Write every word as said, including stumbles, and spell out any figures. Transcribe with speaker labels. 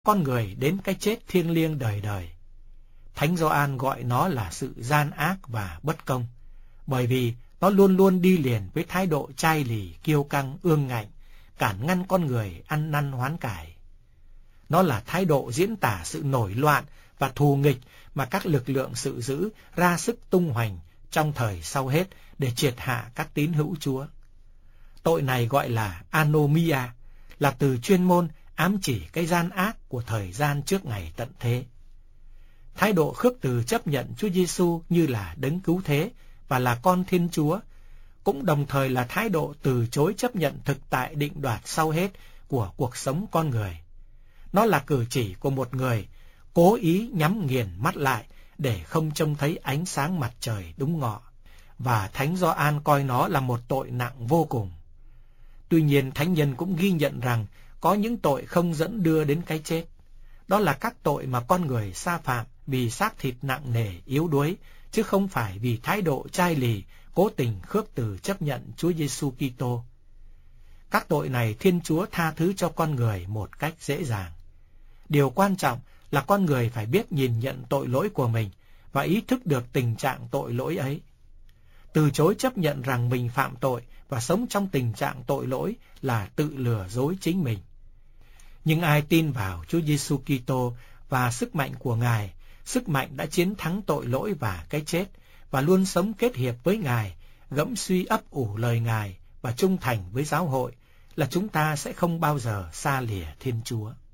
Speaker 1: con người đến cái chết thiêng liêng đời đời. Thánh Gioan gọi nó là sự gian ác và bất công, bởi vì nó luôn luôn đi liền với thái độ chai lì, kiêu căng, ương ngạnh, cản ngăn con người ăn năn hoán cải. Nó là thái độ diễn tả sự nổi loạn và thù nghịch mà các lực lượng sự dữ ra sức tung hoành trong thời sau hết để triệt hạ các tín hữu Chúa. Tội này gọi là anomia, là từ chuyên môn ám chỉ cái gian ác của thời gian trước ngày tận thế. Thái độ khước từ chấp nhận Chúa Giêsu như là đấng cứu thế và là con Thiên Chúa cũng đồng thời là thái độ từ chối chấp nhận thực tại định đoạt sau hết của cuộc sống con người. Nó là cử chỉ của một người cố ý nhắm nghiền mắt lại để không trông thấy ánh sáng mặt trời đúng ngọ, và Thánh Gioan coi nó là một tội nặng vô cùng. Tuy nhiên, thánh nhân cũng ghi nhận rằng có những tội không dẫn đưa đến cái chết. Đó là các tội mà con người sa phạm vì xác thịt nặng nề, yếu đuối, chứ không phải vì thái độ chai lì, cố tình khước từ chấp nhận Chúa Giêsu Kitô. Các tội này Thiên Chúa tha thứ cho con người một cách dễ dàng. Điều quan trọng là con người phải biết nhìn nhận tội lỗi của mình và ý thức được tình trạng tội lỗi ấy. Từ chối chấp nhận rằng mình phạm tội và sống trong tình trạng tội lỗi là tự lừa dối chính mình. Nhưng ai tin vào Chúa Giêsu Kitô và sức mạnh của Ngài, sức mạnh đã chiến thắng tội lỗi và cái chết, và luôn sống kết hiệp với Ngài, gẫm suy ấp ủ lời Ngài và trung thành với giáo hội, là chúng ta sẽ không bao giờ xa lìa Thiên Chúa.